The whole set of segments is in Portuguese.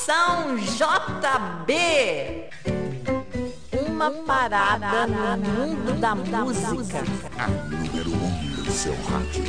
São JB, uma parada no mundo da música. A número 1 do seu rádio.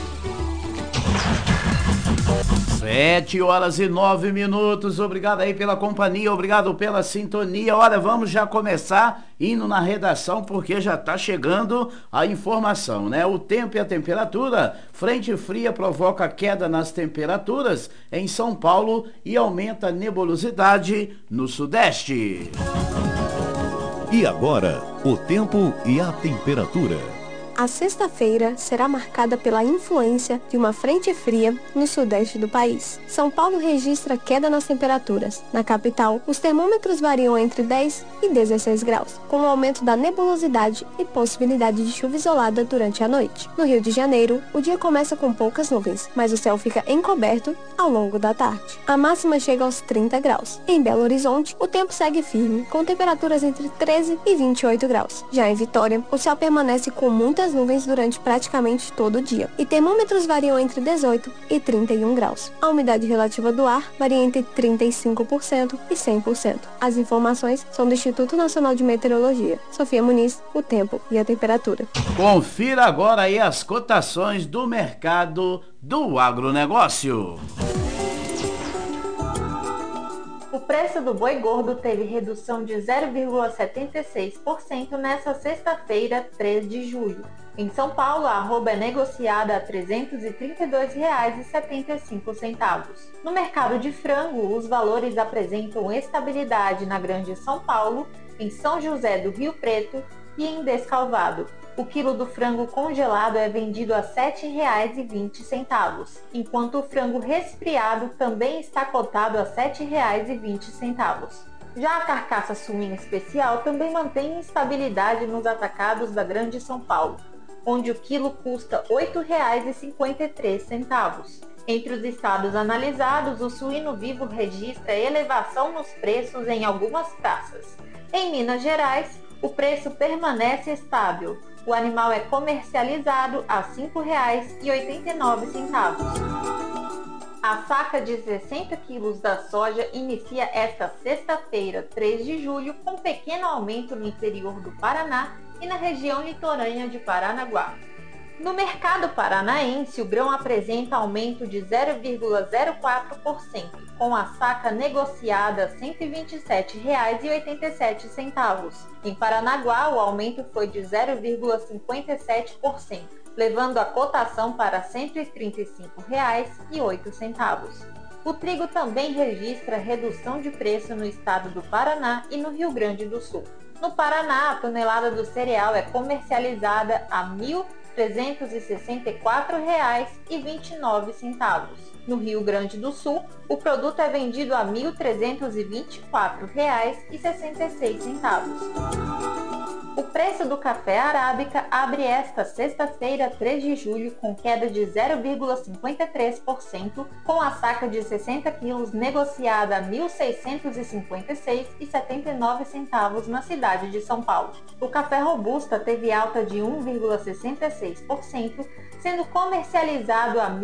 7h09. Obrigado aí pela companhia, obrigado pela sintonia. Olha, vamos já começar indo na redação, porque já está chegando a informação, né? O tempo e a temperatura. Frente fria provoca queda nas temperaturas em São Paulo e aumenta a nebulosidade no sudeste. E agora, o tempo e a temperatura. A sexta-feira será marcada pela influência de uma frente fria no sudeste do país. São Paulo registra queda nas temperaturas. Na capital, os termômetros variam entre 10 e 16 graus, com o aumento da nebulosidade e possibilidade de chuva isolada durante a noite. No Rio de Janeiro, o dia começa com poucas nuvens, mas o céu fica encoberto ao longo da tarde. A máxima chega aos 30 graus. Em Belo Horizonte, o tempo segue firme, com temperaturas entre 13 e 28 graus. Já em Vitória, o céu permanece com muitas nuvens durante praticamente todo o dia, e termômetros variam entre 18 e 31 graus. A umidade relativa do ar varia entre 35% e 100%. As informações são do Instituto Nacional de Meteorologia. Sofia Muniz, o tempo e a temperatura. Confira agora aí as cotações do mercado do agronegócio. O preço do boi gordo teve redução de 0,76% nesta sexta-feira, 3 de julho. Em São Paulo, a arroba é negociada a R$ 332,75. No mercado de frango, os valores apresentam estabilidade na Grande São Paulo, em São José do Rio Preto e em Descalvado. O quilo do frango congelado é vendido a R$ 7,20, enquanto o frango resfriado também está cotado a R$ 7,20. Já a carcaça suína especial também mantém estabilidade nos atacados da Grande São Paulo, onde o quilo custa R$ 8,53. Entre os estados analisados, o suíno vivo registra elevação nos preços em algumas praças. Em Minas Gerais, o preço permanece estável. O animal é comercializado a R$ 5,89. A saca de 60 quilos da soja inicia esta sexta-feira, 3 de julho, com pequeno aumento no interior do Paraná e na região litorânea de Paranaguá. No mercado paranaense, o grão apresenta aumento de 0,04%, com a saca negociada a R$ 127,87. Em Paranaguá, o aumento foi de 0,57%, levando a cotação para R$ 135,08. O trigo também registra redução de preço no estado do Paraná e no Rio Grande do Sul. No Paraná, a tonelada do cereal é comercializada a R$ 1.364,29. No Rio Grande do Sul, o produto é vendido a R$ 1.324,66. O preço do café arábica abre esta sexta-feira, 3 de julho, com queda de 0,53%, com a saca de 60 quilos negociada a R$ 1.656,79 na cidade de São Paulo. O café robusta teve alta de 1,66%, sendo comercializado a R$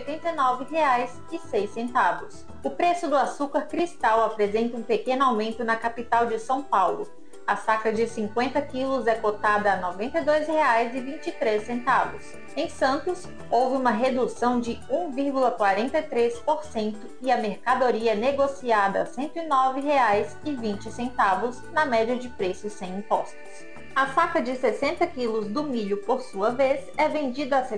1.089,06. O preço do açúcar cristal apresenta um pequeno aumento na capital de São Paulo. A saca de 50 quilos é cotada a R$ 92,23. Em Santos, houve uma redução de 1,43% e a mercadoria é negociada a R$ 109,20 na média de preços sem impostos. A saca de 60 quilos do milho, por sua vez, é vendida a R$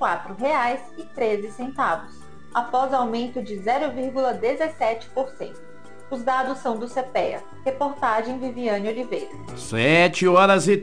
64,13, após aumento de 0,17%. Os dados são do CPEA. Reportagem Viviane Oliveira. 7h13.